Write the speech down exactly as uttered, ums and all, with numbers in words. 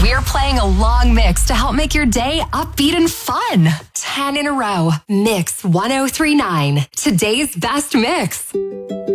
We're playing a long mix to help make your day upbeat and fun. ten in a row. Mix one oh three point nine. Today's best mix.